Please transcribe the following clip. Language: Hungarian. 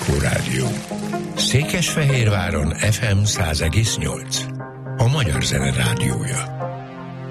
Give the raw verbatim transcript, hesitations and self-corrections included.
Anikó Rádió. Székesfehérváron ef em száz egész nyolc. A Magyar Zene Rádiója.